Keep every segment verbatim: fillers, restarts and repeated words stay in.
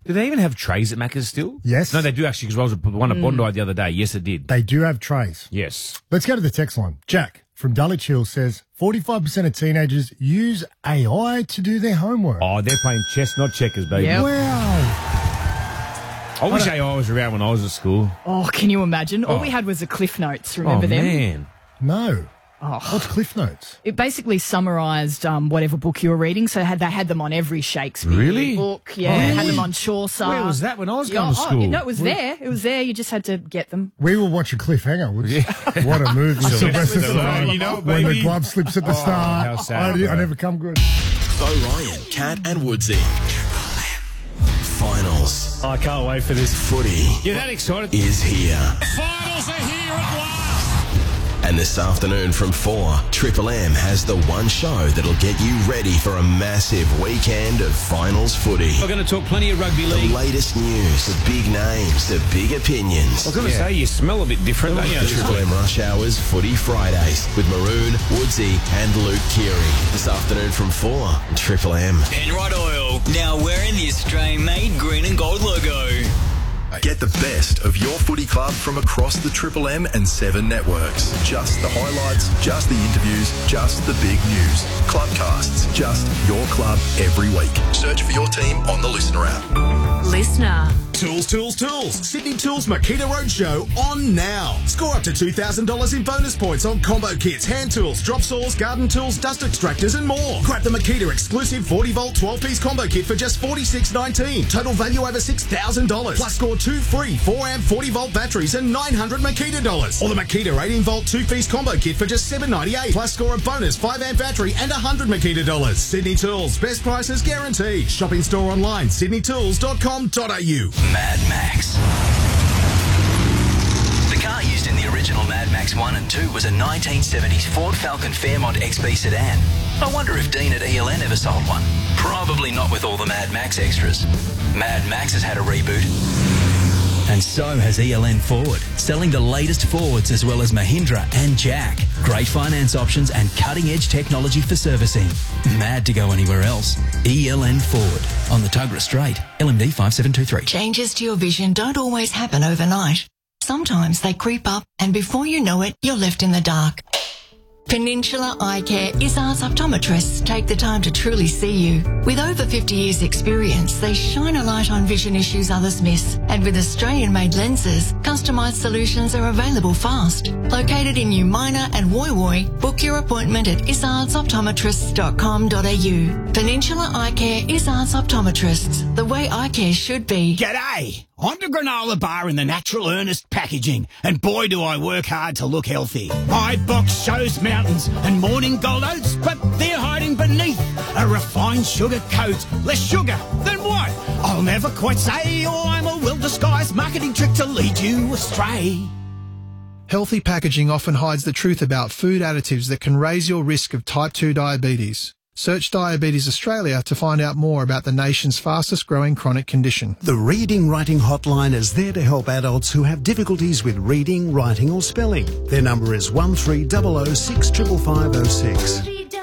Do they even have trays at Macca's still? Yes. No, they do actually, because I was at one at Bondi the other day. Yes, it did. They do have trays. Yes. Let's go to the text line. Jack from Dulwich Hill says forty-five percent of teenagers use A I to do their homework. Oh, they're playing chess, not checkers, baby. Yep. Wow. I wish A I was around when I was at school. Oh, can you imagine? All Oh. we had was the Cliff Notes. Remember oh, them? man. No. Oh. What's Cliff Notes? It basically summarised um, whatever book you were reading. So had they had them on every Shakespeare Really? book. Yeah, Oh, had really? them on Chaucer. Where was that when I was Yeah, going to oh, school? no, it was there. It was there. You just had to get them. We were watching Cliffhanger. Which, What a movie. Sylvester Stallone. You know, When the baby. glove slips at the Oh, start. how sad, I, I bro. never come good. Bo Ryan, Cat and Woodsy. Finals. I can't wait for this. Footy You're that excited? is here. Finals are here at last. And this afternoon from four, Triple M has the one show that'll get you ready for a massive weekend of finals footy. We're going to talk plenty of rugby The league. latest news, the big names, the big opinions. I was going to say, you smell a bit different, don't you? The Triple M Rush Hours Footy Fridays with Maroon, Woodsy and Luke Keary. This afternoon from four, Triple M. Penrite Oil, now wearing the Australian-made green and gold logo. Get the best of your footy club from across the Triple M and Seven networks. Just the highlights, just the interviews, just the big news. Clubcasts, just your club every week. Search for your team on the Listener app. Listener. Tools, tools, tools. Sydney Tools Makita Roadshow on now. Score up to two thousand dollars in bonus points on combo kits, hand tools, drop saws, garden tools, dust extractors and more. Grab the Makita exclusive forty volt twelve piece combo kit for just forty-six nineteen. Total value over six thousand dollars. Plus score two free four amp forty volt batteries and nine hundred Makita dollars. Or the Makita eighteen volt two piece combo kit for just seven ninety-eight. Plus score a bonus five amp battery and one hundred Makita dollars. Sydney Tools, best prices guaranteed. Shopping store online, sydney tools dot com dot a u. Mad Max. The car used in the original Mad Max one and two was a nineteen seventies Ford Falcon Fairmont X B sedan. I wonder if Dean at E L N ever sold one. Probably not with all the Mad Max extras. Mad Max has had a reboot. And so has E L N Ford, selling the latest Fords as well as Mahindra and Jack. Great finance options and cutting-edge technology for servicing. Mad to go anywhere else. E L N Ford on the Tuggerah Strait, L M D five seven two three. Changes to your vision don't always happen overnight. Sometimes they creep up and before you know it, you're left in the dark. Peninsula Eye Care Izzard's optometrists take the time to truly see you. With over fifty years experience, they shine a light on vision issues others miss. And with Australian-made lenses, customised solutions are available fast. Located in New Minor and Woy Woy, book your appointment at izzards optometrists dot com dot a u. Peninsula Eye Care Izzard's Optometrists, the way eye care should be. G'day! I'm the granola bar in the Natural Earnest packaging, and boy do I work hard to look healthy. My box shows mountains and morning gold oats, but they're hiding beneath a refined sugar coat. Less sugar than what? I'll never quite say, or I'm a well-disguised marketing trick to lead you astray. Healthy packaging often hides the truth about food additives that can raise your risk of type two diabetes. Search Diabetes Australia to find out more about the nation's fastest growing chronic condition. The Reading Writing Hotline is there to help adults who have difficulties with reading, writing or spelling. Their number is one three zero zero six five five five zero six.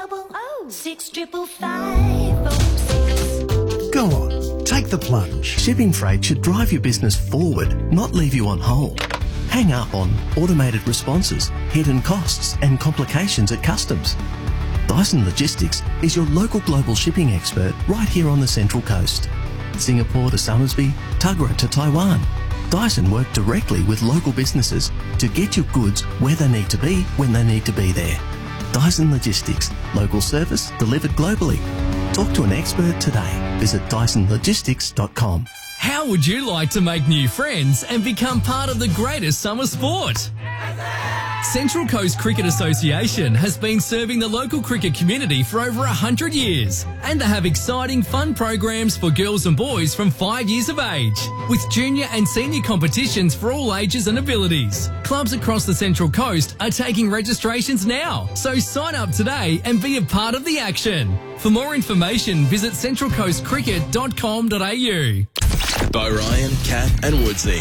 Go on, take the plunge. Shipping freight should drive your business forward, not leave you on hold. Hang up on automated responses, hidden costs and complications at customs. Dyson Logistics is your local global shipping expert right here on the Central Coast. Singapore to Somersby, Tuggerah to Taiwan. Dyson work directly with local businesses to get your goods where they need to be when they need to be there. Dyson Logistics, local service delivered globally. Talk to an expert today. Visit dyson logistics dot com. How would you like to make new friends and become part of the greatest summer sport? Central Coast Cricket Association has been serving the local cricket community for over one hundred years, and they have exciting fun programs for girls and boys from five years of age, with junior and senior competitions for all ages and abilities. Clubs across the Central Coast are taking registrations now, so sign up today and be a part of the action. For more information, visit central coast cricket dot com dot a u. Bo Ryan, Cat and Woodsy.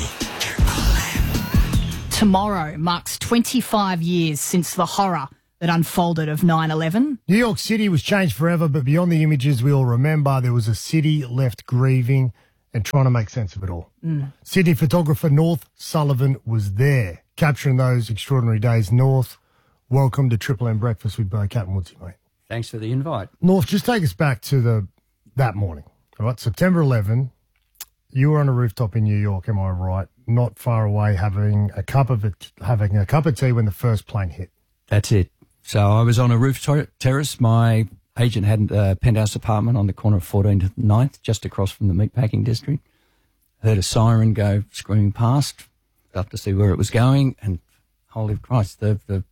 Tomorrow marks twenty-five years since the horror that unfolded of nine eleven. New York City was changed forever, but beyond the images we all remember, there was a city left grieving and trying to make sense of it all. Mm. Sydney photographer North Sullivan was there, capturing those extraordinary days. North, welcome to Triple M Breakfast with Bo Cat and Woodsy, mate. Thanks for the invite. North, just take us back to the that morning. All right, September eleventh, you were on a rooftop in New York, am I right? Not far away, having a cup of it, having a cup of tea when the first plane hit. That's it. So I was on a roof ter- terrace. My agent had a penthouse apartment on the corner of fourteenth and ninth, just across from the meatpacking district. Heard a siren go screaming past, up to see where it was going, and holy Christ, the, the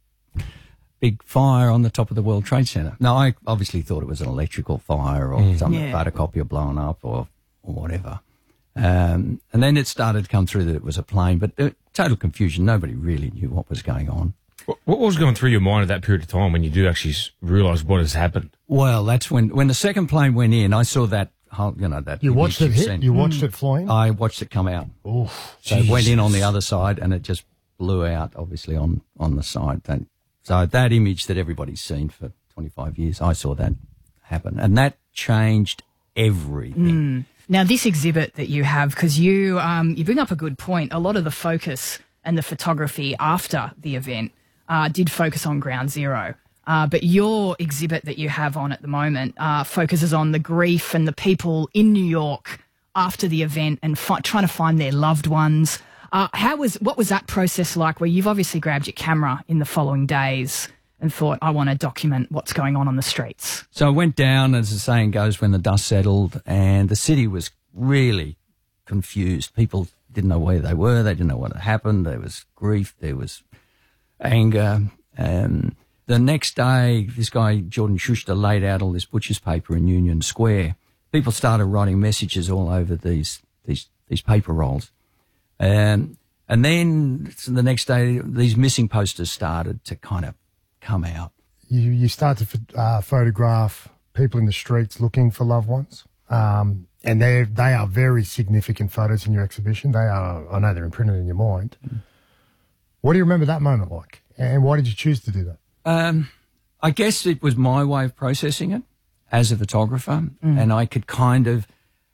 big fire on the top of the World Trade Center. Now, I obviously thought it was an electrical fire or mm. some yeah. photocopier blown up or, or whatever. Um, and then it started to come through that it was a plane, but uh, total confusion. Nobody really knew what was going on. What was going through your mind at that period of time when you do actually realise what has happened? Well, that's when, when the second plane went in, I saw that, you know, that. You watched it hit? Sent. You watched mm. it flying? I watched it come out. Oof, so Jesus. It went in on the other side and it just blew out, obviously, on, on the side. That, so that image that everybody's seen for twenty-five years, I saw that happen. And that changed everything. Mm. Now, this exhibit that you have, because you, um, you bring up a good point, a lot of the focus and the photography after the event Uh, did focus on Ground Zero. Uh, but your exhibit that you have on at the moment uh, focuses on the grief and the people in New York after the event and fi- trying to find their loved ones. Uh, how was what was that process like, where you've obviously grabbed your camera in the following days and thought, I want to document what's going on on the streets? So I went down, as the saying goes, when the dust settled, and the city was really confused. People didn't know where they were. They didn't know what had happened. There was grief. There was anger. Um, the next day, this guy, Jordan Schuster, laid out all this butcher's paper in Union Square. People started writing messages all over these these these paper rolls. Um, and then so the next day, these missing posters started to kind of come out. You you start to uh, photograph people in the streets looking for loved ones. Um, and they they are very significant photos in your exhibition. They are, I know they're imprinted in your mind. Mm. What do you remember that moment like? And why did you choose to do that? Um, I guess it was my way of processing it as a photographer, mm. and I could kind of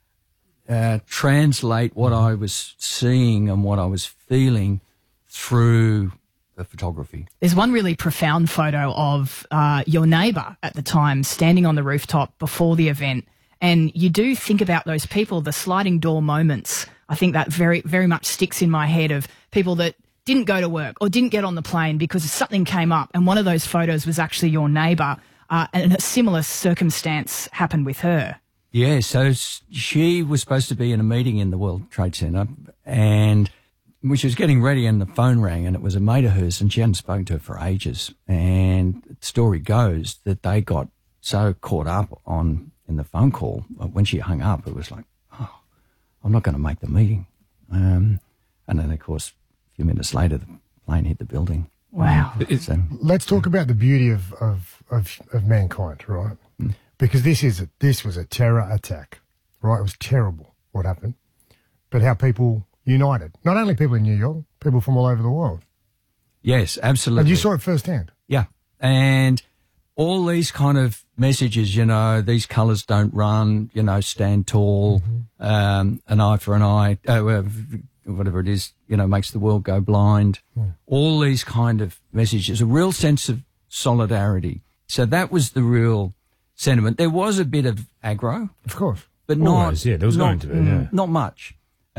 uh, translate what I was seeing and what I was feeling through the photography. There's one really profound photo of uh, your neighbour at the time standing on the rooftop before the event, and you do think about those people, the sliding door moments. I think that very, very much sticks in my head, of people that didn't go to work or didn't get on the plane because something came up, and one of those photos was actually your neighbour, uh, and a similar circumstance happened with her. Yeah, so she was supposed to be in a meeting in the World Trade Center, and she was getting ready and the phone rang, and it was a mate of hers, and she hadn't spoken to her for ages. And the story goes that they got so caught up on in the phone call, when she hung up, it was like, oh, I'm not going to make the meeting. Um, and then, of course, few minutes later, the plane hit the building. Wow. So, let's talk about the beauty of, of, of, of mankind, right? Mm. Because this is a, this was a terror attack, right? It was terrible what happened, but how people united. Not only people in New York, people from all over the world. Yes, absolutely. And you saw it firsthand. Yeah. And all these kind of messages, you know, these colours don't run, you know, stand tall, mm-hmm. um, an eye for an eye, uh, whatever it is, you know, makes the world go blind. Yeah. All these kind of messages, a real sense of solidarity. So that was the real sentiment. There was a bit of aggro. Of course. But not, Always, yeah, there was not, going to be, yeah. Not much.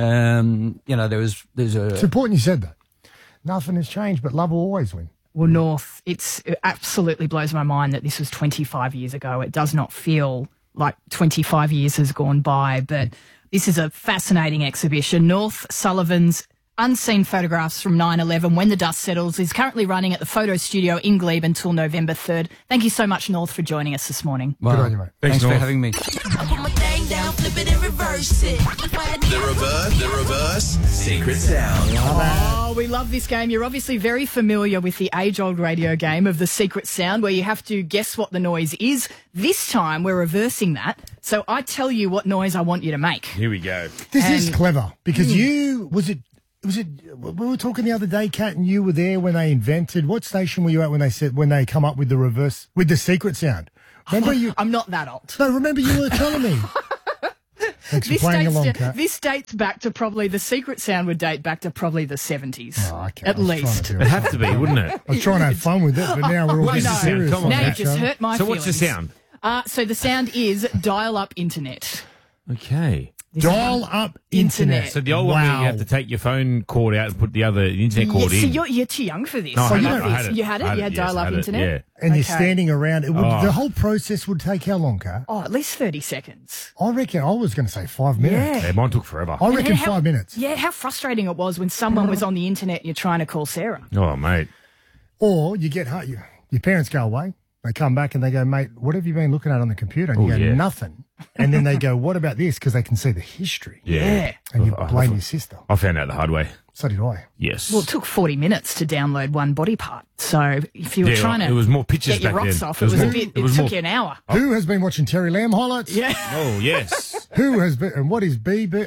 Um, you know, there was, there's a... It's important you said that. Nothing has changed, but love will always win. Well, North, it's, it absolutely blows my mind that this was twenty-five years ago. It does not feel like twenty-five years has gone by, but this is a fascinating exhibition. North Sullivan's Unseen Photographs from nine eleven, When the Dust Settles, is currently running at the Photo Studio in Glebe until November third. Thank you so much, North, for joining us this morning. Wow. Good on you, mate. Thanks, Thanks for having me. Down, flip it and reverse it. The reverse, the reverse, secret sound. Oh, we love this game. You're obviously very familiar with the age-old radio game of the secret sound, where you have to guess what the noise is. This time, we're reversing that. So I tell you what noise I want you to make. Here we go. This and, is clever, because mm. you, was it, was it, we were talking the other day, Kat, and you were there when they invented, what station were you at when they said, when they come up with the reverse, with the secret sound? Remember you? I'm not that old. No, remember you were telling me. Thanks for This playing dates, along, to- Kat. this dates back to probably the secret sound would date back to probably the seventies. Oh, okay. At I was trying least. to do It'd have to be, wouldn't it? I was trying to have fun with it, but now we're all What is getting the sound? serious. Come on, Now on you that just show. hurt my So feelings. what's the sound? Uh, so the sound is dial-up internet. Okay. Dial up internet. So the old one where Wow. you have to take your phone cord out and put the other internet cord Yeah, so in. you're, you're too young for this. No, I So had you it, know I had this. it. You had it? I had You had it, yes, dial-up I had it, internet? yeah. And you're Okay. standing around. It would, Oh. The whole process would take how long, Kat? Oh, at least thirty seconds. I reckon I was going to say five minutes. Yeah, mine took forever. I reckon how- five minutes. Yeah, how frustrating it was when someone was on the internet and you're trying to call Sarah. Oh, mate. Or you get home, you, your parents go away. They come back and they go, mate, what have you been looking at on the computer? And you Oh, go, yeah. nothing. And then they go, what about this? Because they can see the history. Yeah. And you I- I- blame your sister. I found out the hard way. So did I. Yes. Well, it took forty minutes to download one body part. So if you were Yeah, trying to it was more pictures get your back rocks then. off, It it was was, more- a bit. it It, was took more- you an hour. Who has been watching Terry Lamb highlights? Yeah. Oh, yes. Who has been, and what is B B?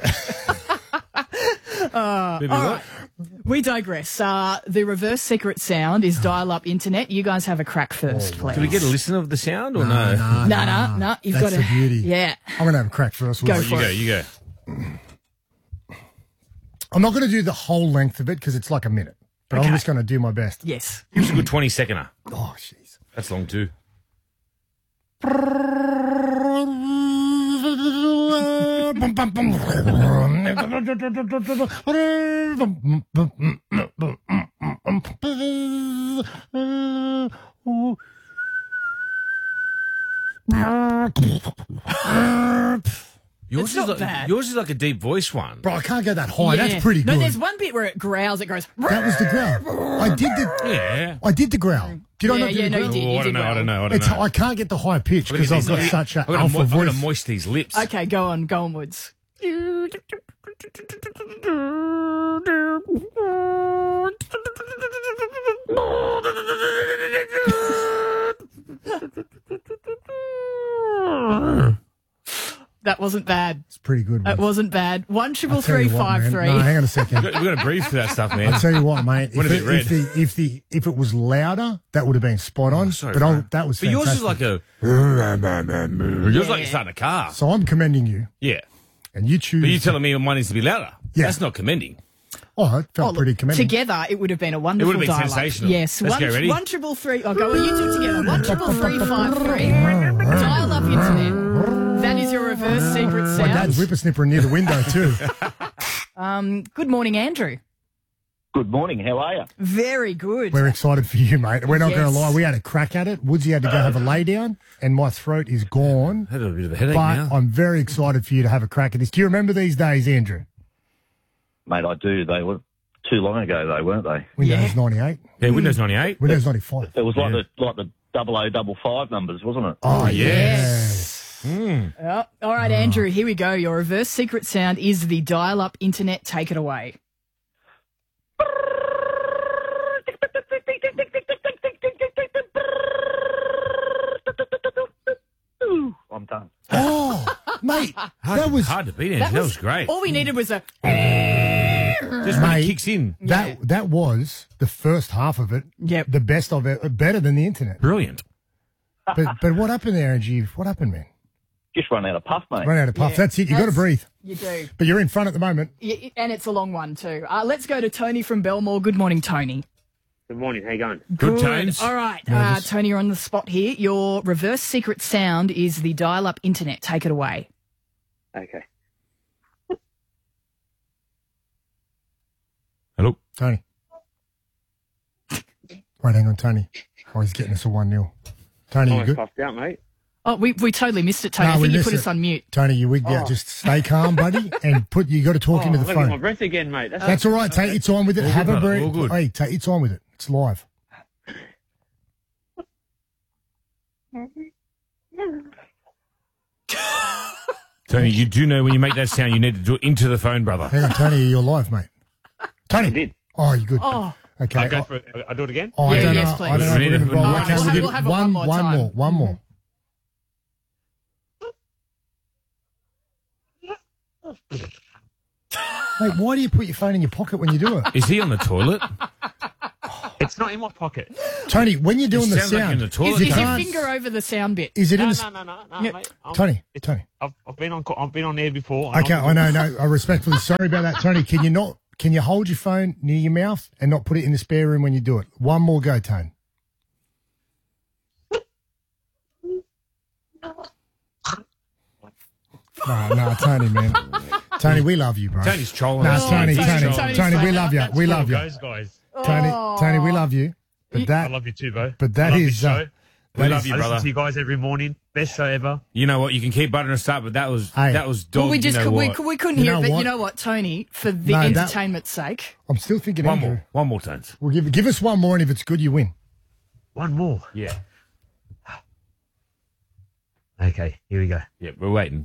Uh, Maybe all what? right. We digress. Uh, the reverse secret sound is dial-up internet. You guys have a crack first, please. Can we get a listen of the sound or no? No, no, no. You've That's got to. the beauty. Yeah. I'm going to have a crack first. Go Will. for You go, it. you go. I'm not going to do the whole length of it because it's like a minute. But Okay. I'm just going to do my best. Yes. Give us a good twenty seconder. Oh, jeez. That's long too. Yours It's is not like, bad. yours is like a deep voice one. Bro, I can't go that high. Yeah. That's pretty No, good. there's one bit where it growls. It goes. That was the growl. I did the. Yeah. I did the growl. Did I Yeah, not do yeah, the no, you growl? did. Oh, I don't know. I don't know. I don't It's, know. I can't get the high pitch because I've got such an I've got alpha to, mo- I've got to voice. moist these lips. Okay, go on, go onwards. That wasn't bad. It's pretty good. It Will. wasn't bad. One triple I'll tell three you what, five man. three. No, hang on a second. We've got to breathe for that stuff, man. I'll tell you what, mate. Went a If, bit it, if red. the if the if it was louder, that would have been spot on. Oh, sorry, but I'll, bro. that was But yours is fantastic. like a. Yours is like you're starting a car. So I'm commending you, Yeah. and you choose. But you're telling me mine needs to be louder. Yeah. That's not commending. Oh, it felt Oh, pretty look, commending. together, it would have been a wonderful It would have been dialogue. sensational. Yes, Let's one, go, ready? one triple three. Oh, go on, you two together. One triple three five three. Dial up internet. That is your reverse secret My sound. dad's whippersnipper near the window too. Um, good morning, Andrew. Good morning. How are you? Very good. We're excited for you, mate. We're not going Yes. to lie. We had a crack at it. Woodsy had to go have a lay down, and my throat is gone. I had a bit of a headache But now. I'm very excited for you to have a crack at this. Do you remember these days, Andrew? Mate, I do. They were too long ago, though, weren't they? Windows ninety-eight. Yeah, Windows ninety-eight. Windows ninety-five. It was like Yeah. the like the double O double five numbers, wasn't it? Oh, yes. Mm. Oh, all right, Andrew, here we go. Your reverse secret sound is the dial up internet. Take it away. I'm done. Oh, mate, Hard, that was hard to beat, Andrew. That, was great. All we needed was a. Just when Mate, it kicks in. that. That was the first half of it. Yep. The best of it, better than the internet. Brilliant. But but what happened there, Angie? What happened, man? Just run out of puff, mate. Run out of puff. Yeah, That's it. You got to that's- breathe. You do. But you're in front at the moment. Yeah, and it's a long one, too. Uh, let's go to Tony from Belmore. Good morning, Tony. Good morning. How you going? Good tones. All right, uh, Nervous. Tony, you're on the spot here. Your reverse secret sound is the dial up internet. Take it away. Okay. Hello. Tony. Right, hang on, Tony. Oh, he's getting us a one nil. Tony, you Almost good? puffed out, mate. Oh, we, we totally missed it, Tony. No, I we think you missed put us it. on mute. Tony, you wigged out. Oh. Just stay calm, buddy, and put. You got to talk Oh, into the let me get my phone. breath again, mate. That's, That's all right. Take your time with it. All Have good, a brother. break. All good. Hey, take your time with it. It's live. Tony, you do know when you make that sound, you need to do it into the phone, brother. Hang on, Tony, you're live, mate. Tony. I did. Oh, you're good. Oh, Okay. I go Oh, for it. I do it again? oh, I Yeah, don't yes, know. please. I don't know. if We we're need gonna it. roll. Oh, Okay, so we'll give we'll it have it one, one more one time. more. One more. Mate, why do you put your phone in your pocket when you do it? Is he on the toilet? It's not in my pocket. Tony, when you're doing It the sounds like sound, in the toilet. Is, you is your can't- finger over the sound bit? Is it no, in no, the... no, no, no, Yeah. mate. I'm- Tony, it's- Tony. I've, I've been on. I've been on air before. and Okay, I'm- I know, no, I respectfully sorry about that, Tony. Can you not? Can you hold your phone near your mouth and not put it in the spare room when you do it? One more go, Tone. No, no, Tony, man. Tony, we love you, bro. Tony's trolling No, us. Tony, He's Tony, trolling Tony, us. Tony, we love you. That's We cool, love you. guys, guys. Tony, Oh. Tony, we love you. But I that, love you too, Bo. but that I love is, your uh, show. We love you, I listen brother. to you guys every morning. Best show ever. You know what? You can keep buttering us up, but that was Hey. that was dog. Well, we just you know could, we, what? could, we couldn't You hear know it, but what? you know what, Tony, for the No, that- entertainment's sake. I'm still thinking One Andrew. more, one more, Tones. We'll give, give us one more, and if it's good, you win. One more. Yeah, Okay, here we go. yeah. We're waiting.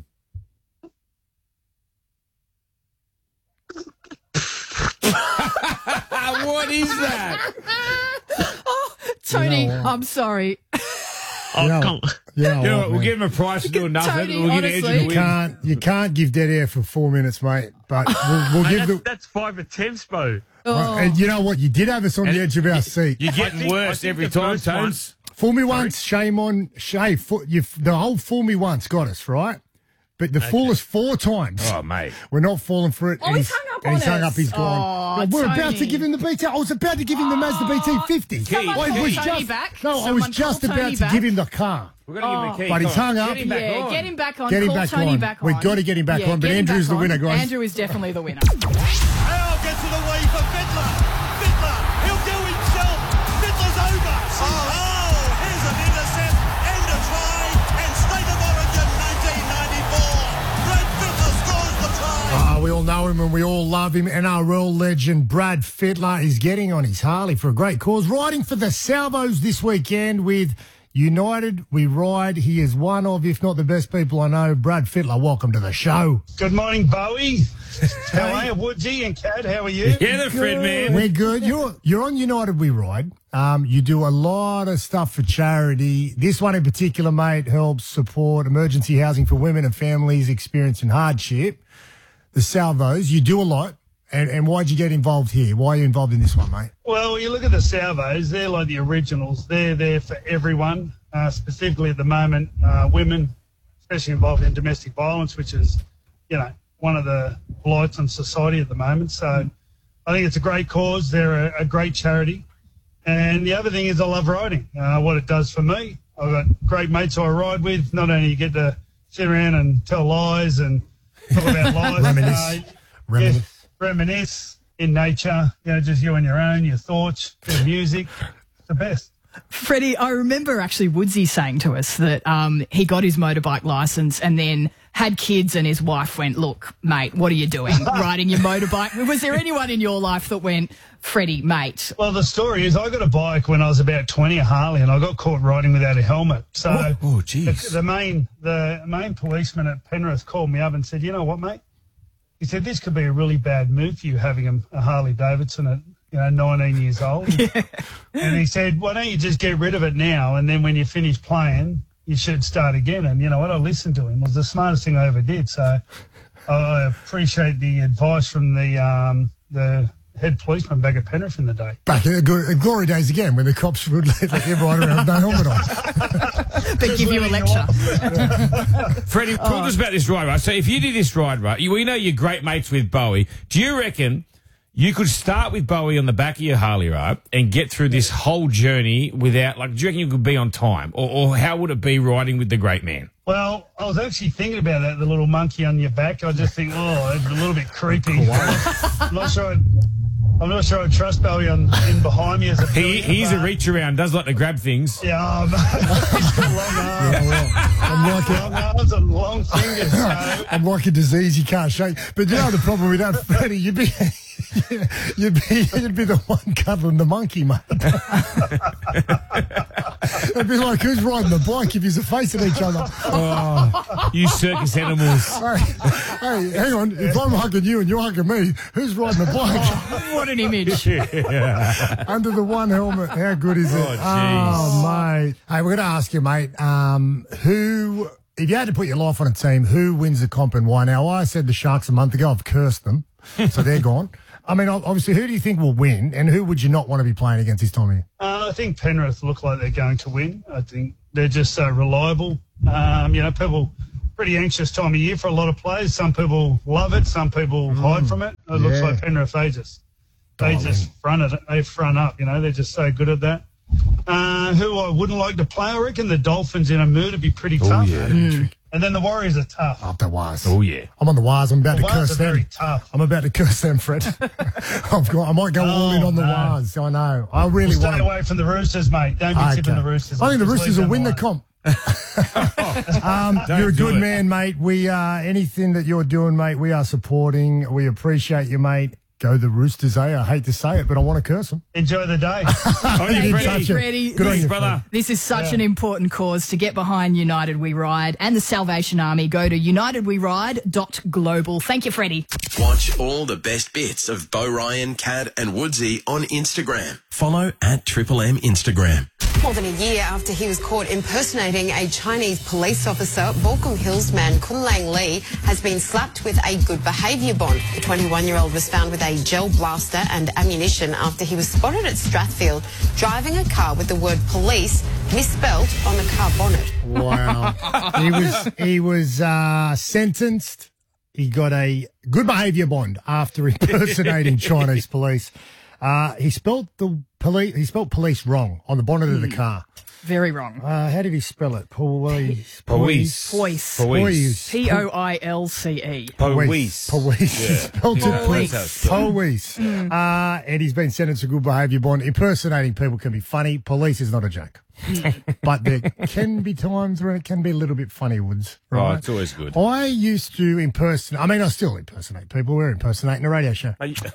What is that? Tony, You know what? I'm sorry. Oh, You know- come. You know, You know what, what? We'll man? give him a price for doing nothing. Tony, we'll give honestly. Andrew the You win. can't, you can't give dead air for four minutes, mate. But we'll, we'll Hey, give that's, the. that's five attempts, Bo. Oh. And you know what? You did have us on the And edge of our seat. You're I getting think- I worse think every the time, first one- Tones. Fool me once, shame on Shay. Fo- you, the whole fool me once got us, right? But the fool us four times. Oh, mate. We're not falling for it. Oh, and he's hung up and on he's hung us. up, he's gone. Oh, No, we're about Tony. to give him the B T. I was about to give him the Mazda B T fifty. Someone I call was Tony just, back. No, I was Someone just call about Tony to back. give him the car. We're gonna give him the key. But he's Come on, hung up. Get him back Yeah, on. get him back on. Get him Call back Tony on. back on. We've gotta get him back Yeah, on, but get him Andrew's back the winner, on. guys. Andrew is definitely the winner. Now gets it away for Fiddler. Fiddler, he'll do himself. Fiddler's over. Oh, here's an intercept. End of try. And State of Origin nineteen ninety-four. Brad Fiddler scores the try. Ah, we all know him and we all love him. N R L legend Brad Fittler is getting on his Harley for a great cause, riding for the Salvos this weekend with United We Ride. He is one of, if not the best people I know. Brad Fittler, welcome to the show. Good morning, Bowie. How are you, Woodsy and Cad? How are you? Yeah, the Fred man. We're good. You're you're on United We Ride. Um, you do a lot of stuff for charity. This one in particular, mate, helps support emergency housing for women and families experiencing hardship. The Salvos, you do a lot. And, and why'd you get involved here? Why are you involved in this one, mate? Well, you look at the Salvos, they're like the originals. They're there for everyone, uh, specifically at the moment, uh, women, especially involved in domestic violence, which is, you know, one of the blights on society at the moment. So I think it's a great cause. They're a, a great charity. And the other thing is I love riding, uh, what it does for me. I've got great mates who I ride with. Not only you get to sit around and tell lies and talk about life. Reminisce. Uh, Reminisce. yes, reminisce in nature, you know, just you on your own, your thoughts, your music. It's the best. Freddie, I remember actually Woodsy saying to us that um, he got his motorbike license and then had kids and his wife went, look, mate, what are you doing riding your motorbike? Was there anyone in your life that went, Freddie, mate? Well, the story is I got a bike when I was about twenty, a Harley, and I got caught riding without a helmet. So Oh, oh, jeez. the, the main the main policeman at Penrith called me up and said, you know what, mate? He said, this could be a really bad move for you having a, a Harley Davidson at, you know, nineteen years old. And he said, why don't you just get rid of it now, and then when you finish playing, you should start again. And you know what? I listened to him. It was the smartest thing I ever did. So I appreciate the advice from the um, the head policeman back at Penrith in the day. Back in the gl- glory days again when the cops would let everyone around with no helmet on. They give you a lecture. Freddie, talk to us about this ride, right? So if you did this ride, right, you, we know you're great mates with Bowie. Do you reckon you could start with Bowie on the back of your Harley, right, and get through this whole journey without, like, do you reckon you could be on time? Or, or how would it be riding with the great man? Well, I was actually thinking about that, the little monkey on your back. I just think, oh, it's a little bit creepy. I'm not sure I'd, I'm not sure I'd trust Bowie on, in behind me as a He, he's a reach around, does like to grab things. Yeah, oh, mate, he's got long arms. I'm like long a, arms and long fingers. So. I'm like a disease you can't shake. But you know the problem with that, Freddie, you'd be you'd be you'd be the one cuddling the monkey, mate. It'd be like, who's riding the bike if you're facing each other? Oh, you circus animals. Hey, hey, hang on. If I'm hugging you and you're hugging me, who's riding the bike? What an image. Under the one helmet. How good is it? Oh, jeez. Oh, mate. Hey, we're going to ask you, mate, um, who, if you had to put your life on a team, who wins the comp and why? Now, I said the Sharks a month ago. I've cursed them, so they're gone. I mean, ob- obviously, who do you think will win, and who would you not want to be playing against this time of year? Uh, I think Penrith look like they're going to win. I think they're just so reliable. Um, you know, people pretty anxious time of year for a lot of players. Some people love it. Some people hide from it. It looks yeah. like Penrith, they just they Oh, just front it. They front up. You know, they're just so good at that. Uh, who I wouldn't like to play, I reckon the Dolphins in a mood would be pretty Oh, tough. yeah. Mm. And then the Warriors are tough. Up the Wires. Oh, yeah. I'm on the Wires. I'm about The to Wires curse are very them. tough. I'm about to curse them, Fred. I've got, I might go all in on the no. Wires. I know. I really Well, stay want away from the Roosters, mate. Don't be Okay. tipping the Roosters. I think the Just Roosters leave will them win the alone. comp. um, Don't you're a do good it. man, mate. We uh, anything that you're doing, mate, we are supporting. We appreciate you, mate. Go the Roosters, eh? I hate to say it, but I want to curse them. Enjoy the day. Oh, You did Freddie. touch it. Freddie. Good on This- you, brother. Fred. This is such an important cause to get behind United We Ride and the Salvation Army. Go to united we ride dot global. Thank you, Freddie. Watch all the best bits of Bo Ryan, Cad and Woodsy on Instagram. Follow at Triple M Instagram. More than a year after he was caught impersonating a Chinese police officer, Baulkham Hills man Kun Lang Lee has been slapped with a good behaviour bond. The twenty-one-year-old was found with a gel blaster and ammunition after he was spotted at Strathfield driving a car with the word police misspelled on the car bonnet. Wow. he was he was uh, sentenced. He got a good behaviour bond after impersonating Chinese police. Uh, he spelt the police. He spelt police wrong on the bonnet of the car. Very wrong. Uh, how did he spell it? Police. Police. Police. Police. P O I L C E. Police. Police. He Yeah. spelled Yeah. it police. Police. Police. Uh, and he's been sentenced to good behaviour bond. Impersonating people can be funny. Police is not a joke. But there can be times where it can be a little bit funny, Woods. Oh, Right? it's always good. I used to impersonate. I mean, I still impersonate people. We're impersonating a radio show. Are you-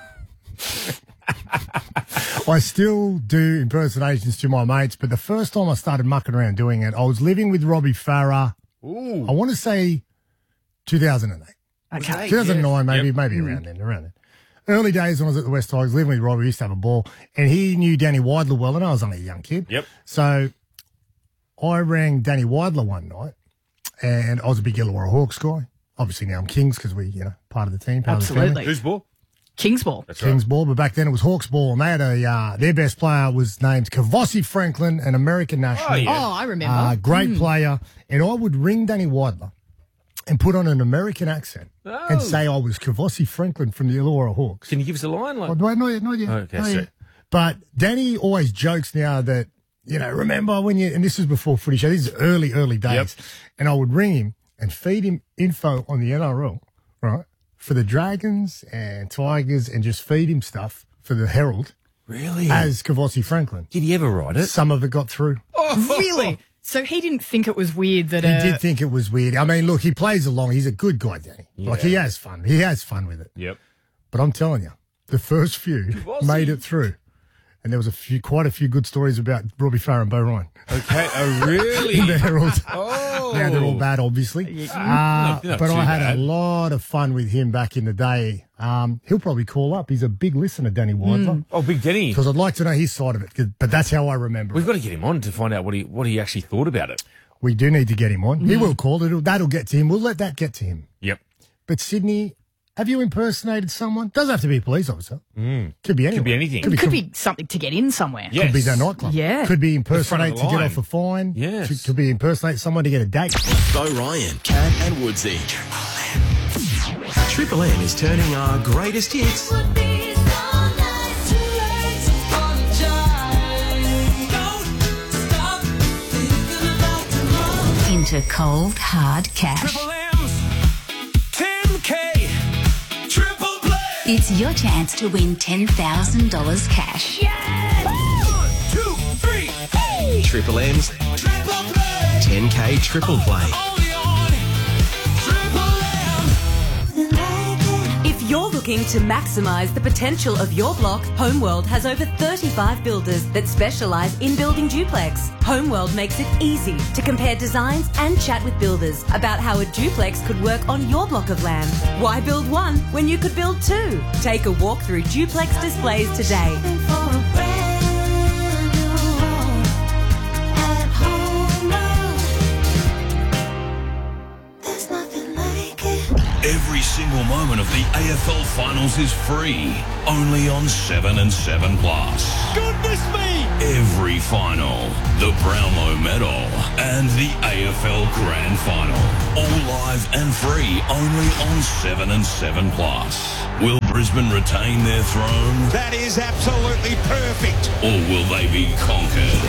I still do impersonations to my mates, but the first time I started mucking around doing it, I was living with Robbie Farah. Ooh. I want to say two thousand eight. Okay. two thousand nine, maybe, Yep. maybe around then, around then. Early days when I was at the West Tigers, living with Robbie, we used to have a ball, and he knew Danny Weidler well, and I was only a young kid. Yep. So I rang Danny Weidler one night, and I was a big Illawarra Hawks guy. Obviously now I'm Kings because we, you know, part of the team, part of the family. Absolutely. Who's ball? King's Ball. That's Kings right. ball, but back then it was Hawks ball, and they had a uh, their best player was named Kavossi Franklin, an American national. Oh, yeah. Oh, I remember. Uh, great player, and I would ring Danny Weidler and put on an American accent Oh. and say I was Kavossi Franklin from the Illawarra Hawks. Can you give us a line? Like, Oh, do I know yet? Not yet. Okay, Not sorry. yet. But Danny always jokes now that, you know, remember when you, and this was before footy show, this is early, early days, Yep. and I would ring him and feed him info on the N R L, right, for the Dragons and Tigers, and just feed him stuff for the Herald really? as Kavossi Franklin. Did he ever write it? Some of it got through. Really? So he didn't think it was weird that He uh, did think it was weird. I mean, look, he plays along. He's a good guy, Danny. Like, he has fun. He has fun with it. Yep. But I'm telling you, the first few made it through. And there was a few, quite a few good stories about Robbie Farah and Bo Ryan. Okay. Oh, really? In the Herald. Oh. Now they're all bad, obviously. Uh, Not- not but too I had bad. a lot of fun with him back in the day. Um, he'll probably call up. He's a big listener, Danny Weidler. Oh, Big Denny. Because I'd like to know his side of it. 'cause- But that's how I remember We've it. got to get him on to find out what he what he actually thought about it. We do need to get him on. He will call. It'll, that'll get to him. We'll let that get to him. Yep. But Sydney, have you impersonated someone? Doesn't have to be a police officer. Mm. Could be anyone. Could be anything. it could be something to get in somewhere. Yeah. Could be Yes. their nightclub. Yeah. Could be The front impersonate of to the get line. off a fine. Yes. Could, could be impersonate someone to get a date. Bo Ryan, Cat and Woodsy. Triple M is turning our greatest hits into cold, hard cash. ten K. Triple play. It's your chance to win ten thousand dollars cash. One, two, three. Hey. Triple M's Triple play. ten K Triple Play. Only on Triple M. If you're looking to maximise the potential of your block, Homeworld has over thirty-five builders that specialise in building duplex. Homeworld makes it easy to compare designs and chat with builders about how a duplex could work on your block of land. Why build one when you could build two? Take a walk through duplex displays today. Every single moment of the A F L Finals is free, only on seven and seven Plus. Goodness me! Every final, the Brownlow Medal, and the A F L Grand Final, all live and free, only on seven and seven Plus. Will Brisbane retain their throne? That is absolutely perfect. Or will they be conquered?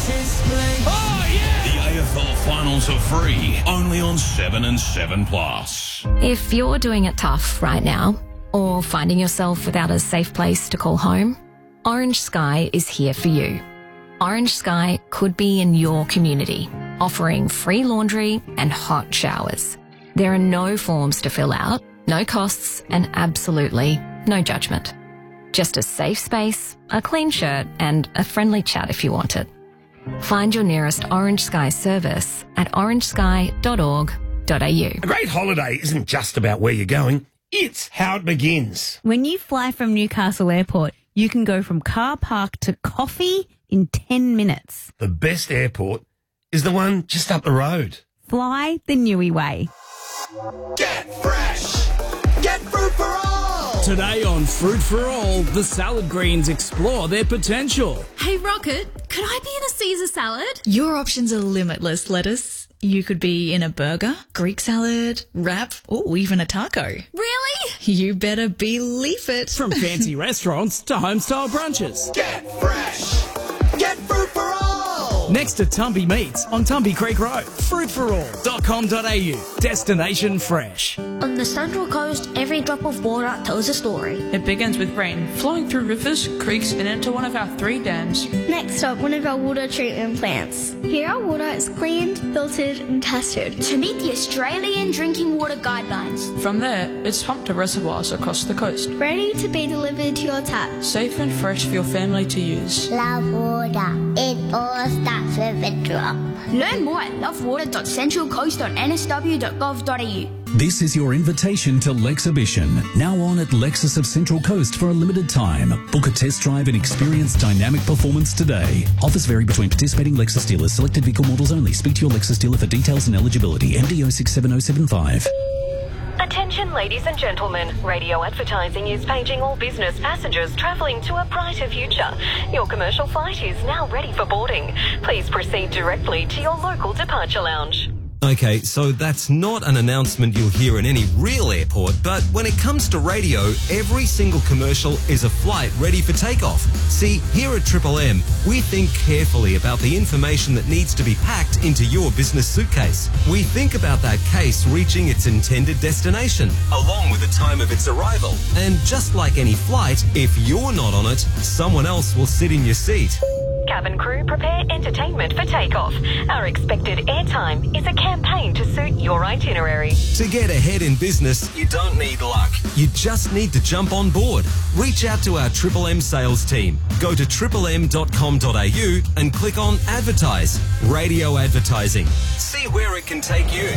Oh, yeah! The A F L Finals are free, only on seven and seven Plus. If you're doing it tough right now, or finding yourself without a safe place to call home, Orange Sky is here for you. Orange Sky could be in your community, offering free laundry and hot showers. There are no forms to fill out, no costs, and absolutely no judgment. Just a safe space, a clean shirt, and a friendly chat if you want it. Find your nearest Orange Sky service at orange sky dot org dot a u. A great holiday isn't just about where you're going, it's how it begins. When you fly from Newcastle Airport, you can go from car park to coffee in ten minutes. The best airport is the one just up the road. Fly the Newey way. Get fresh! Get fruit for all! Today on Fruit for All, the salad greens explore their potential. Hey, Rocket, could I be in a Caesar salad? Your options are limitless, lettuce. You could be in a burger, Greek salad, wrap, or even a taco. Really? You better believe it. From fancy restaurants to home-style brunches. Get fresh! Get fruit for all! Next to Tumby Meats on Tumby Creek Road. fruit for all dot com dot a u. Destination fresh. On the Central Coast, every drop of water tells a story. It begins with rain flowing through rivers, creeks, and into one of our three dams. Next up, one of our water treatment plants. Here our water is cleaned, filtered, and tested to meet the Australian Drinking Water Guidelines. From there, it's pumped to reservoirs across the coast. Ready to be delivered to your tap. Safe and fresh for your family to use. Love water. It all starts with a drop. Learn more at love water dot central coast dot n s w dot gov dot a u. This is your invitation to Lexhibition, now on at Lexus of Central Coast for a limited time. Book a test drive and experience dynamic performance today. Offers vary between participating Lexus dealers. Selected vehicle models only. Speak to your Lexus dealer for details and eligibility. M D O six seven zero seven five. Attention ladies and gentlemen, radio advertising is paging all business passengers travelling to a brighter future. Your commercial flight is now ready for boarding. Please proceed directly to your local departure lounge. Okay, so that's not an announcement you'll hear in any real airport, but when it comes to radio, every single commercial is a flight ready for takeoff. See, here at Triple M, we think carefully about the information that needs to be packed into your business suitcase. We think about that case reaching its intended destination, along with the time of its arrival. And just like any flight, if you're not on it, someone else will sit in your seat. Cabin crew, prepare entertainment for takeoff. Our expected airtime is a campaign to suit your itinerary. To get ahead in business, you don't need luck. You just need to jump on board. Reach out to our Triple M sales team. Go to triple m dot com dot a u and click on Advertise. Radio advertising. See where it can take you.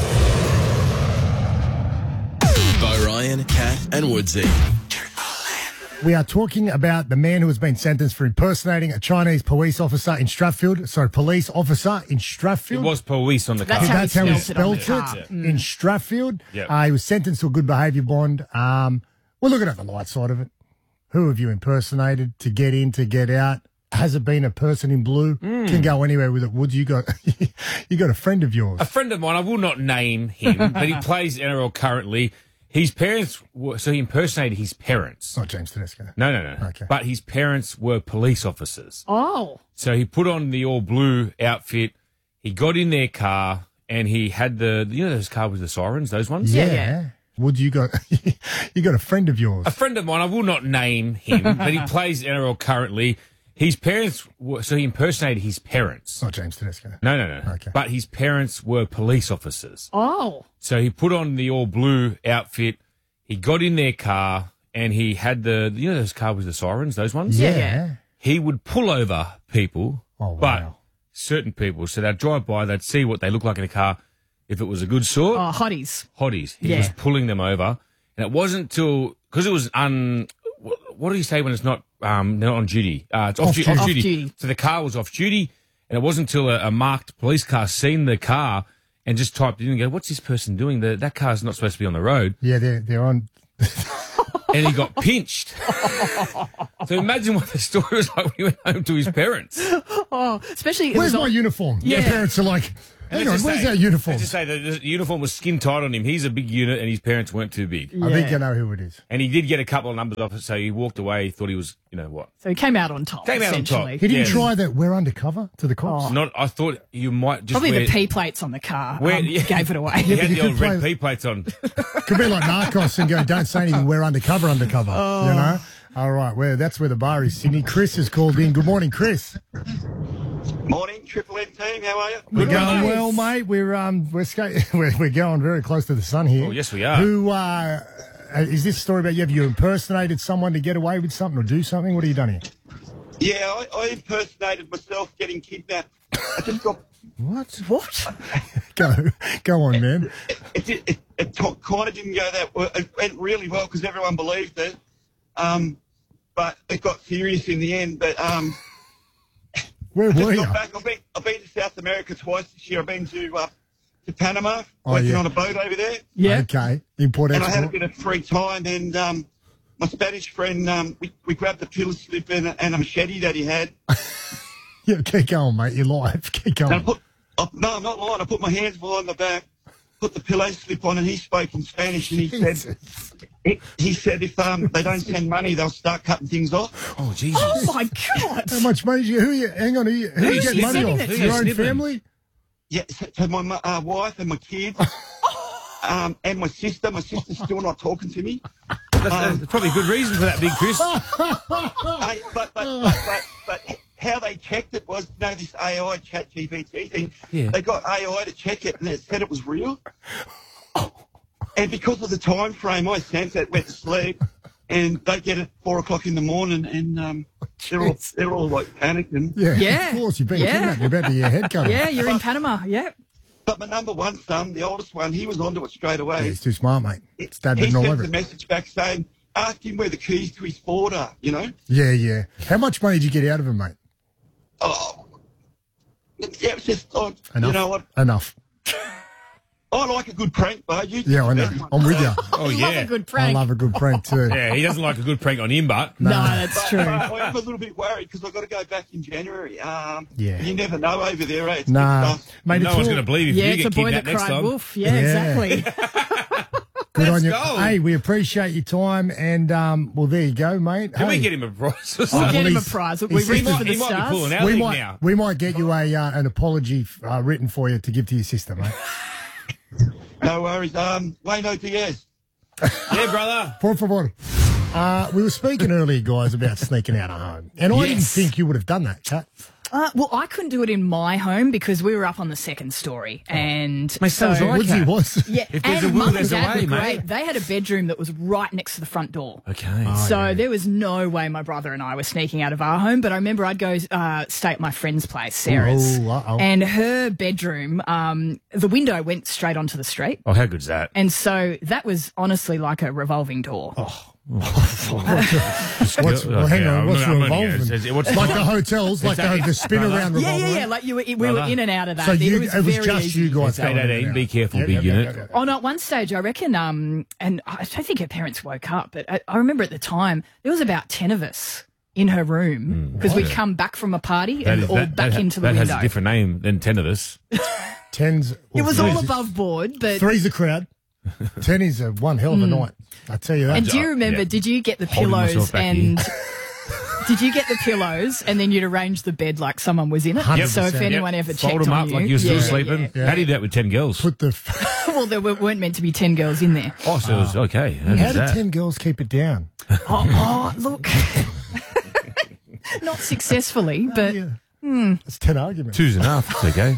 By Ryan, Kat and Woodsy. We are talking about the man who has been sentenced for impersonating a Chinese police officer in Strathfield. Sorry, police officer in Strathfield. It was police on the car. That's, That's how he spelled it, it, it. Mm. in Strathfield. Yep. Uh, he was sentenced to a good behaviour bond. Um, we're looking at the light side of it. Who have you impersonated to get in, to get out? Has it been a person in blue? Mm. Can go anywhere with it. Woods, you got you got a friend of yours. A friend of mine. I will not name him, but he plays N R L currently. His parents were, so he impersonated his parents. Not James Tedesco. No, no, no. Okay. But his parents were police officers. Oh. So he put on the all blue outfit. He got in their car and he had the, you know, those cars with the sirens, those ones? Yeah. yeah. Would you got you got a friend of yours? A friend of mine. I will not name him, but he plays N R L currently. His parents were, so he impersonated his parents. Not James Tedesco. No, no, no. Okay. But his parents were police officers. Oh. So he put on the all blue outfit. He got in their car and he had the, you know, those cars with the sirens, those ones? Yeah. yeah. He would pull over people, oh, wow. but certain people. So they'd drive by, they'd see what they look like in a car. If it was a good sort. Oh, hotties. Hotties. He yeah. was pulling them over. And it wasn't till, because it was un, what do you say when it's not, um, not on duty? Uh, it's off, Off du- duty. off duty. Off duty. So the car was off duty and it wasn't until a, a marked police car seen the car and just typed it in and go, what's this person doing? The, that car's not supposed to be on the road. Yeah, they're, they're on... And he got pinched. So imagine what the story was like when he went home to his parents. Oh, especially... it Where's was my on- uniform? Yeah. Their parents are like, And hang on, let's just where's say- our uniform? Let's just say that the uniform was skin tight on him. He's a big unit and his parents weren't too big. I think you know who it is. And he did get a couple of numbers off it, so he walked away. He thought he was, you know what? So he came out on top, Came out on top. essentially. He didn't Yeah. try that we're undercover to the cops. Oh. Not. I thought you might just Probably wear, the P plates on the car wear- um, yeah. gave it away. He had you the could old red play- P plates on. Could be like Narcos and go, don't say anything, we're undercover, undercover. Oh. You know? All right, well, that's where the bar is, Sydney. Chris has called in. Good morning, Chris. Morning, Triple M team. How are you? We're Good going morning. well, mate. We're um we're, ska- we're we're going very close to the sun here. Oh, yes, we are. Who uh is this a story about you? Have you impersonated someone to get away with something or do something? What have you done here? Yeah, I, I impersonated myself getting kidnapped. I just got. What? What? Go go on, man. It, it, it, it kind of didn't go that well. It went really well because everyone believed it. Um, but it got serious in the end. But um, Where I just were you? got back. I've been, I've been to South America twice this year. I've been to uh, to Panama, Oh, working yeah. on a boat over there. Yeah. Okay. Import And I had a export. bit of free time, and um, my Spanish friend, um, we, we grabbed a pillow slip and a, and a machete that he had. Yeah, keep going, mate. You're live. Keep And I going. put, I, no, I'm not lying. I put my hands behind my back, put the pillow slip on, and he spoke in Spanish, and he said, he, he said if um, they don't send money, they'll start cutting things off. Oh, Jesus. Oh, my God. How much money? Did you, who are you? Hang on. Who, you, who Who's you get he money sending off? that to? Your own Snipping. family? Yeah, so, so my mu- uh, wife and my kids, um, and my sister. My sister's still not talking to me. That's, that's probably a good reason for that, Big Chris. Hey, but, but, but, but, but how they checked it was, you know, this A I chat G P T thing. Yeah. They got A I to check it, and it said it was real. And because of the time frame, I sent it, went to sleep, and they get it at four o'clock in the morning, and um, they're all they're all like panicking. Yeah. Yeah. Of course. You've been Yeah. kidnapped. You're about to get your head cut off. Yeah, you're in Panama. Yeah. But my number one son, the oldest one, he was onto it straight away. Yeah, he's too smart, mate. It's dad he written all sent over a it. message back saying, ask him where the keys to his Ford are, you know? Yeah, yeah. How much money did you get out of him, mate? Oh, yeah, it's just, oh, Enough. you know what? Enough. I like a good prank, but you Yeah, I know. I'm with you. Oh, Love yeah. a good I prank. love a good prank too. Yeah, he doesn't like a good prank on him, but. No, that's true. I am a little bit worried because I've got to go back in January. Um, Yeah. You never know over there, eh? It's Nah, big stuff. mate. No it's one's all- going to believe if Yeah, you it's get a boy that kidnapped next cried time. wolf. Yeah, Yeah. exactly. Good on Let's you. go. Hey, we appreciate your time, and um, well, there you go, mate. Can hey, we get him a prize or We'll something? get him a he's- prize. We he's- reached he for the He might be stars. pulling our we leg might now. we might get you a uh, an apology uh, written for you to give to your sister, mate. No worries. Um, Wayno Diaz. Yeah, brother. Por favor. Uh, we were speaking earlier, guys, about sneaking out of home, and I didn't Yes. think you would have done that, Kat. Uh, well, I couldn't do it in my home because we were up on the second story, and My son's so, right. Woodsy was. yeah, If there's and a will, mum and there's a dad way, were mate. great. They had a bedroom that was right next to the front door. Okay. So there was no way my brother and I were sneaking out of our home. But I remember I'd go uh, stay at my friend's place, Sarah's, Oh, uh-oh. and her bedroom. Um, the window went straight onto the street, Oh, how good's that? and so that was honestly like a revolving door. Oh. What's, well, hang Okay, on, I'm what's not- I'm not revolving? here. It's- it's- what's- like the hotels, like the, Exactly. the spin Brother. around Yeah, revolving. yeah, yeah. Like you were, we were Brother. in and out of that. So you, it was, it was very just easy. you guys It's going eight in eighteen, and be out. careful, Yep, big yep, yep, unit. yep, yep. Oh, no, at one stage, I reckon, um, and I don't think her parents woke up, but I, I remember at the time, there was about ten of us in her room because we'd come back from a party That and is- all that- back that- into the that window. has a different name than ten of us. Tens. It was threes- all above board, but... Three's a crowd. Ten is a one hell of a night. I tell you that. And do you remember, yeah. did you get the Holding pillows myself back and... Did you get the pillows and then you'd arrange the bed like someone was in it? one hundred So if percent. anyone ever checked Fold them on up you... like you're still yeah, sleeping. yeah. Yeah. How do you do that with ten girls? Put the. F- Well, there were- weren't meant to be ten girls in there. Oh, so it was okay. How How did did that? ten girls keep it down? Oh, oh look. Not successfully, but... Yeah. It's ten arguments. Two's enough. It's okay.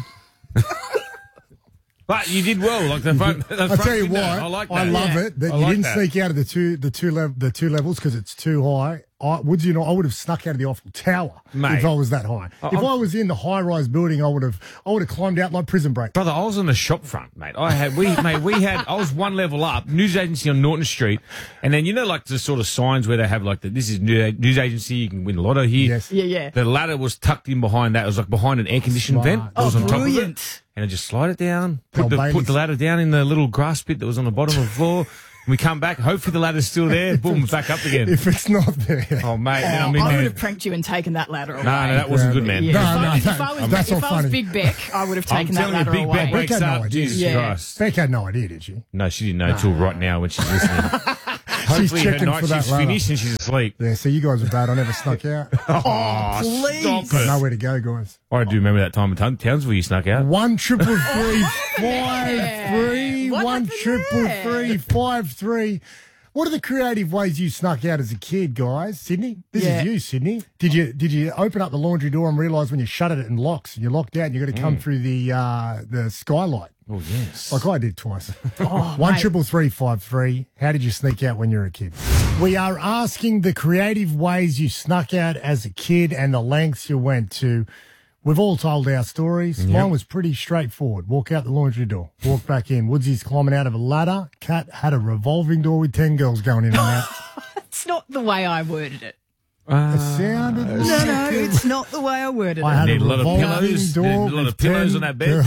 But you did well, like the front. The I front tell you window. what, I like that. I love Yeah. it that I you like didn't that. sneak out of the two the two lev- the two levels because it's too high. I, Woodsy and I, I would have snuck out of the Eiffel Tower Mate. if I was that high. I- if I'm- I was in the high-rise building, I would have I would have climbed out like Prison Break. Brother, I was on the shop front, mate. I had we mate, we had I was one level up, news agency on Norton Street, and then you know like the sort of signs where they have like the, this is new- news agency, you can win a lotto here. Yes. Yeah, yeah. The ladder was tucked in behind that. It was like behind an air conditioned Smart. vent that was on top of it. Brilliant. And I just slide it down, Oh, put the, Baileys. put the ladder down in the little grass pit that was on the bottom of the floor. We come back, hopefully the ladder's still there, boom, back up again. If it's not there. Oh, mate, then Oh, I'm in I would there. have pranked you and taken that ladder away. No, no, that wasn't good, man. Yeah. No, if, I, no, if no. I was, That's if all I was funny. Big Beck, I would have I'm taken that telling you, ladder Big away. Beck wakes had no up, idea. Jesus Yeah. Christ. Beck had no idea, did she? No, she didn't know till right now when she's listening. Hopefully her checking night for that shift's ladder. finished and she's asleep. Yeah, so you guys were bad. I never snuck out. Oh, please. stop Got it. nowhere to go, guys. I do remember that time in Town- Townsville you snuck out. One triple three five three. What One happened triple there? three five three. What are the creative ways you snuck out as a kid, guys? Sydney, this Yeah. is you, Sydney. Did you did you open up the laundry door and realise when you shut it, it locks? You're locked out. and You've got to come through the uh, the skylight. Oh, yes. Like I did twice. Oh, One mate. triple three five three. How did you sneak out when you were a kid? We are asking the creative ways you snuck out as a kid and the lengths you went to. We've all told our stories. Mine was pretty straightforward. Walk out the laundry door, walk back in. Woodsy's climbing out of a ladder. Kat had a revolving door with ten girls going in and out. It's not the way I worded it. It sounded No, no, it's not the way I worded I it. had Need a lot of revolving pillows. door Need a lot with of pillows ten on that bed.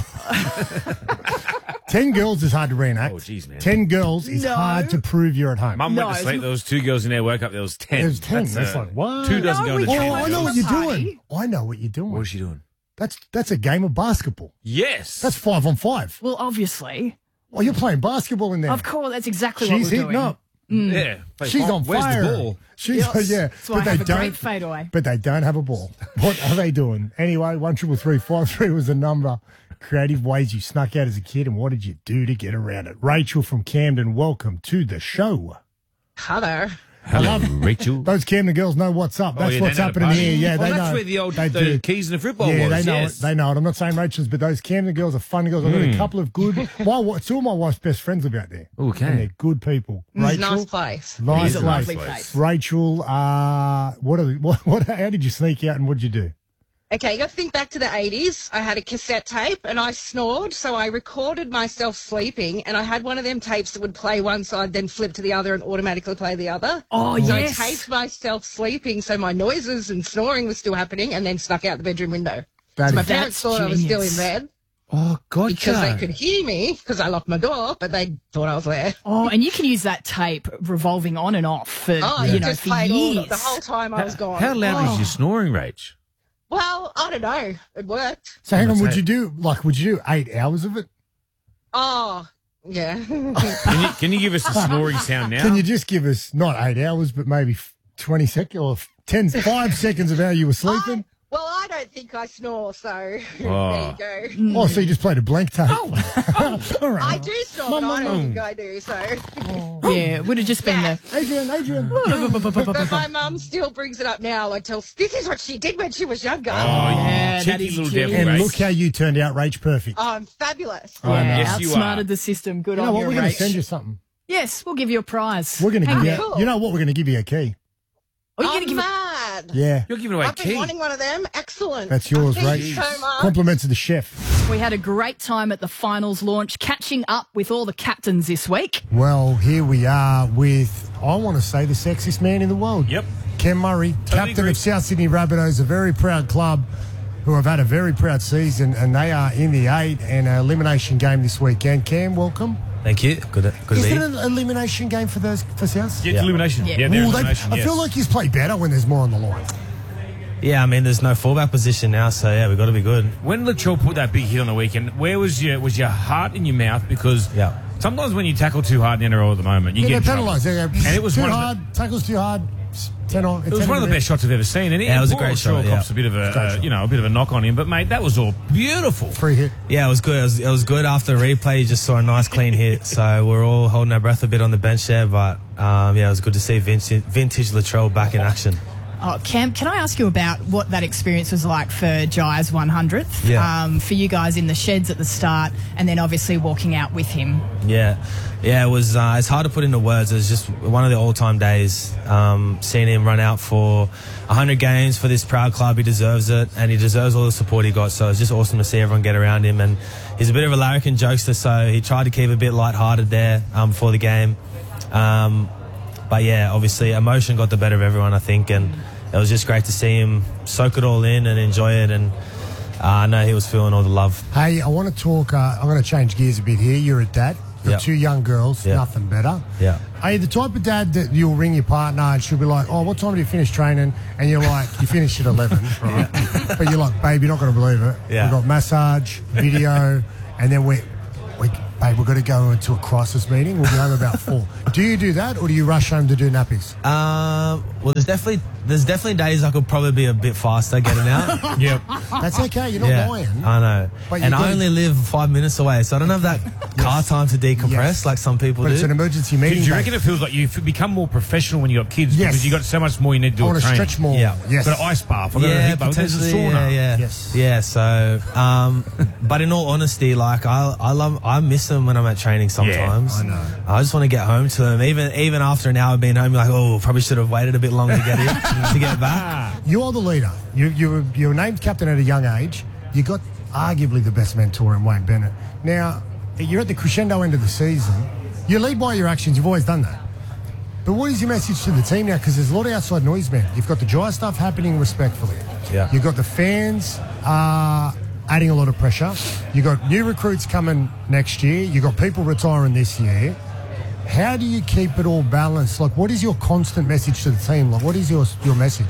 girl- ten girls is hard to reenact. Oh, jeez, man. Ten girls is No. hard to prove you're at home. Mum No, went to it's sleep. not- There was two girls in there. Woke up. There was ten. There's ten. That's, uh, like, what? Two doesn't No, go we in the can't Oh, ten. I know do what a you're party. doing. I know what you're doing. What was she doing? That's that's a game of basketball. Yes. That's five on five. Well, obviously. Oh, you're playing basketball in there. Of course, that's exactly She's what we're hitting doing. up. yeah. Play She's fine. on Where's fire. the ball? She's Yes. yeah, That's why I have a great fadeaway. But they don't have a ball. What are they doing? Anyway, one triple three five three was the number. Creative ways you snuck out as a kid, and what did you do to get around it? Rachel from Camden, welcome to the show. Hello. Hello, Rachel. Those Camden girls know what's up. Oh, That's yeah, what's they know the happening party. here. Yeah, Oh, they that's know. where the old they the do. keys and the football Yeah, was. they know yes. it. They know it. I'm not saying Rachel's, but those Camden girls are fun girls. I've got a couple of good. My wa- two of my wife's best friends live out there. Okay. and they're good people. It's a Rachel, nice place. nice It is a place. lovely place. Rachel, uh, what are the, what, what? How did you sneak out and what did you do? Okay, you got to think back to the eighties. I had a cassette tape and I snored, so I recorded myself sleeping, and I had one of them tapes that would play one side, then flip to the other, and automatically play the other. Oh, so yes. I taped myself sleeping, so my noises and snoring was still happening, and then snuck out the bedroom window. That so my is- parents That's thought I was still in genius. bed Oh, God. because they could hear me because I locked my door, but they thought I was there. Oh, and you can use that tape revolving on and off for, Oh, you you know, just for played all years. the whole time I was gone. How loud Oh. is your snoring, Rach? Well, I don't know. It worked. So hang on, Let's would say- you do like would you do eight hours of it? Oh, yeah. Can you, can you give us a snoring sound now? Can you just give us not eight hours, but maybe twenty seconds or ten, five seconds of how you were sleeping? Well, I don't think I snore, so Oh. there you go. Oh, so you just played a blank tape. All right. I do snore, but I don't think I do, so. Yeah, it would have just been the. Adrian, Adrian. But my mum still brings it up now. Like, tells, this is what she did when she was younger. Oh, Yeah, you that cheeky is little cute. devil, And Rach. look how you turned out, Rach. Perfect. Oh, I'm fabulous. I know. Yeah, Yes, you outsmarted are. the system. Good You know on what? you, We're going to Rach. send you something. Yes, we'll give you a prize. We're going to Hang give you. on. cool. You know what? We're going to give you a key. Oh, you're I'm going to give it. mad. Yeah, You're giving away a I've been key. wanting one of them. Excellent. that's yours, Thank Rach. you so much. Compliments of the chef. We had a great time at the finals launch, catching up with all the captains this week. Well, here we are with, I want to say, the sexiest man in the world. Yep. Ken Murray, captain agree. of South Sydney Rabbitohs, a very proud club who have had a very proud season, and they are in the eight and an elimination game this weekend. Cam, welcome. Thank you. Good, good Is to it be an elimination game for those for South? Yeah, it's elimination. Yeah. Yeah, they're Ooh, they- elimination. I yes. feel like he's played better when there's more on the line. Yeah, I mean, there's no fallback position now, so yeah, we've got to be good. When Latrell put that big hit on the weekend, where was your was your heart in your mouth? Because Yeah. sometimes when you tackle too hard in the N R L at the moment, you Yeah, get in they're trouble. penalised. They go, And it was too one of the- hard, tackles too hard, ten on. It was one of the best shots I've ever seen, and Yeah, it was a poor great Latrell shot, yeah. cops a bit of a uh, you know a bit of a knock on him, but mate, that was all beautiful. Free hit. Yeah, it was good. It was, it was good after the replay. You just saw a nice clean hit, so we're all holding our breath a bit on the bench there. But um, yeah, it was good to see vintage, vintage Latrell back in action. Oh, Cam, can I ask you about what that experience was like for Jai's one hundredth? Yeah. Um, for you guys in the sheds at the start, and then obviously walking out with him. Yeah, yeah, it was. Uh, it's hard to put into words. It was just one of the all-time days. Um, seeing him run out for one hundred games for this proud club, he deserves it, and he deserves all the support he got. So it's just awesome to see everyone get around him. And he's a bit of a larrikin jokester, so he tried to keep it a bit light-hearted there um, before the game. Um, but yeah, obviously emotion got the better of everyone, I think, and it was just great to see him soak it all in and enjoy it. And uh, I know he was feeling all the love. Hey, I want to talk. Uh, I'm going to change gears a bit here. You're a dad. You've got Yep. two young girls. Yep. Nothing better. Yeah. Are you the type of dad that you'll ring your partner and she'll be like, "Oh, what time do you finish training?" And you're like, "You finished at eleven, right?" But you're like, "Babe, you're not going to believe it. Yeah. We've got massage, video, and then we, we, babe, we've got to go into a crisis meeting. We'll be home about four." Do you do that, or do you rush home to do nappies? Um, well, there's definitely there's definitely days I could probably be a bit faster getting out. Yep. That's okay. You're not Yeah, lying. I know. But you And I do- only live five minutes away, so I don't have that car time to decompress Yes. like some people But do. it's an emergency Do meeting. you babe. reckon it feels like you've become more professional when you got kids Yes. because you got so much more you need to do I at want to training? stretch more. Yeah. Yes. Got an ice bath. I've got yeah, a, there's a potentially. sauna. Yeah, yeah. Yes. Yeah. So, um, but in all honesty, like I, I love, I miss them when I'm at training sometimes. I know. I just want to get home to them. Even, even after an hour being home, you're like, oh, probably should have waited a bit longer to get here to get back. You're the leader. You, you, were, you were named captain at a young age. You got arguably the best mentor in Wayne Bennett. Now, you're at the crescendo end of the season. You lead by your actions. You've always done that. But what is your message to the team now? Because there's a lot of outside noise, man. You've got the dry stuff happening respectfully. Yeah. You've got the fans uh, adding a lot of pressure. You've got new recruits coming next year. You've got people retiring this year. How do you keep it all balanced? Like, what is your constant message to the team? Like, what is your your message?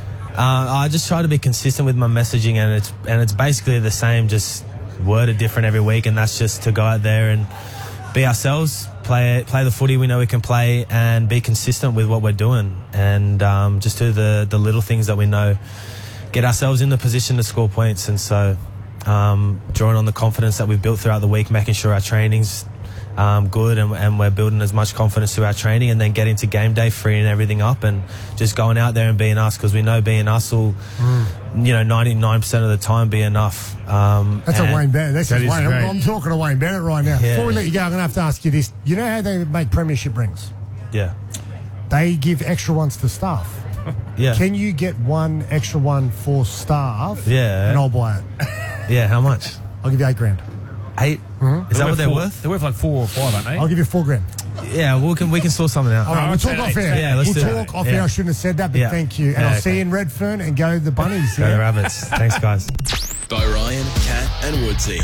Uh, I just try to be consistent with my messaging, and it's and it's basically the same, just worded different every week, and that's just to go out there and be ourselves, play play the footy we know we can play, and be consistent with what we're doing, and um, just do the the little things that we know, get ourselves in the position to score points, and so um, drawing on the confidence that we've built throughout the week, making sure our training's Um, good, and, and we're building as much confidence through our training, and then getting to game day, freeing everything up, and just going out there and being us, because we know being us will, mm. you know, ninety-nine percent of the time be enough. Um, That's a Wayne Bennett. That's That Wayne. is I'm, great. I'm talking to Wayne Bennett right now. Yeah. Before we let you go, I'm going to have to ask you this. You know how they make premiership rings? Yeah. They give extra ones to staff. Yeah. Can you get one extra one for staff? Yeah. And I'll buy it. Yeah, how much? I'll give you eight grand. Eight? Mm-hmm. Is that what they're four, worth? They're worth like four or five, aren't they? I'll give you four grand. Yeah, we can we can sort something out. All right, we'll I'll talk take off eight. air. Yeah, let's we'll do talk it. off Yeah. air. I shouldn't have said that, but Yeah. thank you. And Yeah, I'll see okay. you in Redfern, and go the Bunnies. Go yeah? the Rabbits. Thanks, guys. By Ryan, Kat, and Woodsy.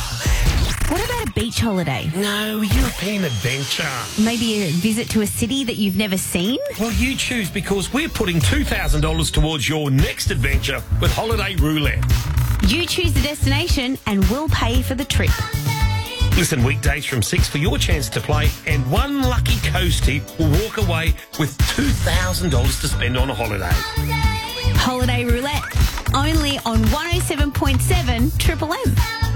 What about a beach holiday? No, European adventure. Maybe a visit to a city that you've never seen? Well, you choose, because we're putting two thousand dollars towards your next adventure with Holiday Roulette. You choose the destination and we'll pay for the trip. Listen weekdays from six for your chance to play, and one lucky coastie will walk away with two thousand dollars to spend on a holiday. Holiday Roulette. Only on one oh seven point seven Triple M.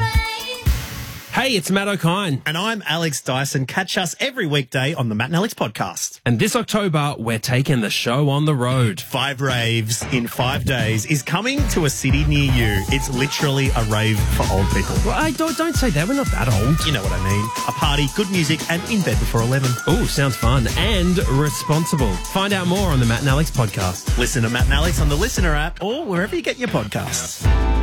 Hey, it's Matt O'Kine. And I'm Alex Dyson. Catch us every weekday on the Matt and Alex podcast. And this October, we're taking the show on the road. Five raves in five days is coming to a city near you. It's literally a rave for old people. Well, I don't, don't say that. We're not that old. You know what I mean. A party, good music, and in bed before eleven. Oh, sounds fun and responsible. Find out more on the Matt and Alex podcast. Listen to Matt and Alex on the Listener app or wherever you get your podcasts.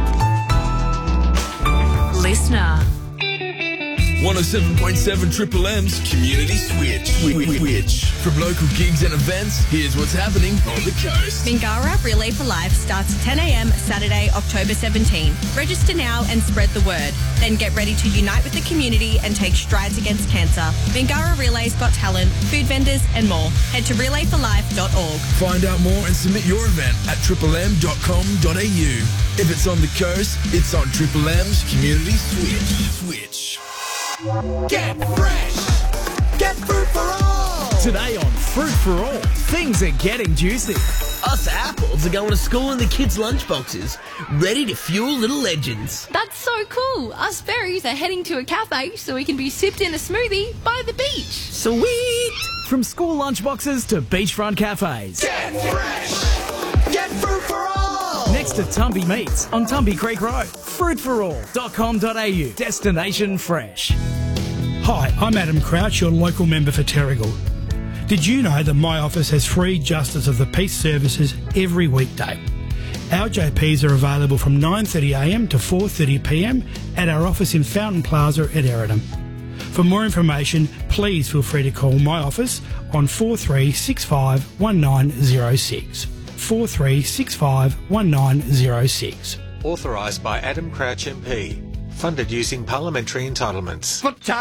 Listener. one oh seven point seven Triple M's Community Switch. Switch. From local gigs and events, here's what's happening on the coast. Mingara Relay for Life starts at ten a.m. Saturday, October seventeenth. Register now and spread the word. Then get ready to unite with the community and take strides against cancer. Mingara Relay's got talent, food vendors and more. Head to relay for life dot org. Find out more and submit your event at triple m dot com dot a u. If it's on the coast, it's on Triple M's Community Switch. Switch. Get fresh. Get fruit for all. Today on Fruit for All, things are getting juicy. Us apples are going to school in the kids' lunchboxes, ready to fuel little legends. That's so cool. Us berries are heading to a cafe so we can be sipped in a smoothie by the beach. Sweet! From school lunchboxes to beachfront cafes. Get fresh. Get get fruit for all. Next to Tumby Meats on Tumby Creek Road. fruit for all dot com dot a u. Destination fresh. Hi, I'm Adam Crouch, your local member for Terrigal. Did you know that my office has free Justice of the Peace services every weekday? Our J Ps are available from nine thirty a m to four thirty p m at our office in Fountain Plaza at Eridan. For more information, please feel free to call my office on four three six five one nine zero six. four three six five one nine zero six. Authorised by Adam Crouch M P. Funded using parliamentary entitlements. For